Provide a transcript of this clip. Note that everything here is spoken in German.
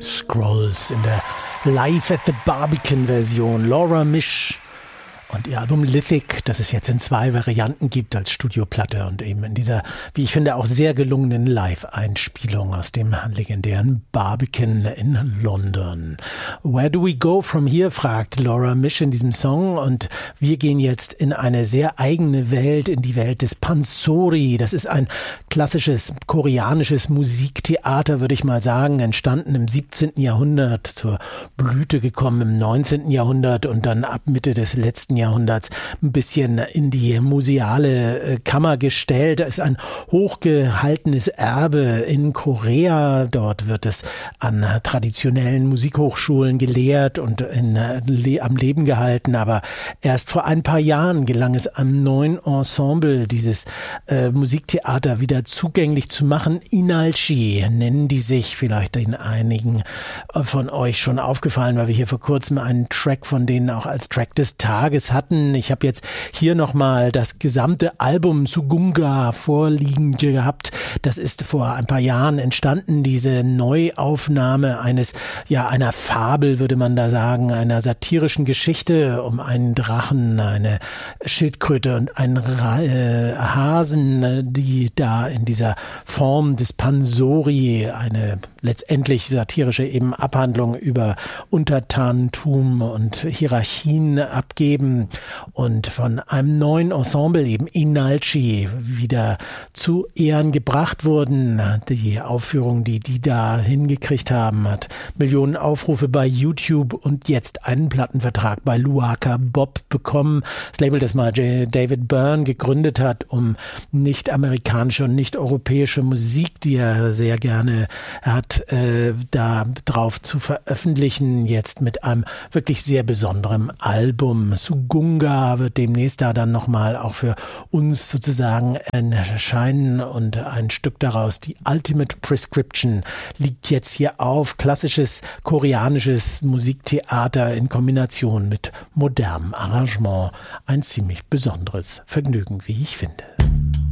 Scrolls in der Live at the Barbican-Version. Laura Misch und ihr Album Lithic, das es jetzt in 2 Varianten gibt als Studioplatte und eben in dieser, wie ich finde, auch sehr gelungenen Live-Einspielung aus dem legendären Barbican in London. Where do we go from here, fragt Laura Misch in diesem Song, und wir gehen jetzt in eine sehr eigene Welt, in die Welt des Pansori. Das ist ein klassisches koreanisches Musiktheater, würde ich mal sagen, entstanden im 17. Jahrhundert, zur Blüte gekommen im 19. Jahrhundert und dann ab Mitte des letzten Jahrhunderts ein bisschen in die museale Kammer gestellt. Da ist ein hochgehaltenes Erbe in Korea. Dort wird es an traditionellen Musikhochschulen gelehrt und am Leben gehalten. Aber erst vor ein paar Jahren gelang es einem neuen Ensemble, dieses Musiktheater wieder zugänglich zu machen. Inalchi nennen die sich, vielleicht in einigen von euch schon aufgefallen, weil wir hier vor kurzem einen Track von denen auch als Track des Tages hatten. Ich habe jetzt hier nochmal das gesamte Album Sugunga vorliegen gehabt. Das ist vor ein paar Jahren entstanden, diese Neuaufnahme einer Fabel, würde man da sagen, einer satirischen Geschichte um einen Drachen, eine Schildkröte und einen Hasen, die da in dieser Form des Pansori eine letztendlich satirische eben Abhandlung über Untertanentum und Hierarchien abgeben und von einem neuen Ensemble, eben Inalchi, wieder zu Ehren gebracht wurden. Die Aufführung, die da hingekriegt haben, hat Millionen Aufrufe bei YouTube und jetzt einen Plattenvertrag bei Luaka Bob bekommen. Das Label, das mal David Byrne gegründet hat, um nicht-amerikanische und nicht-europäische Musik, die er sehr gerne hat, da drauf zu veröffentlichen, jetzt mit einem wirklich sehr besonderen Album. Sugunga wird demnächst da dann nochmal auch für uns sozusagen erscheinen und ein Stück daraus, die Ultimate Prescription, liegt jetzt hier auf. Klassisches koreanisches Musiktheater in Kombination mit modernem Arrangement. Ein ziemlich besonderes Vergnügen, wie ich finde.